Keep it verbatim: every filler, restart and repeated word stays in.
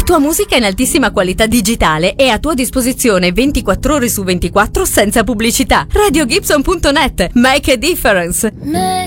tua musica in altissima qualità digitale e a tua disposizione ventiquattro ore su ventiquattro senza pubblicità. radio gibson punto net. Make a difference.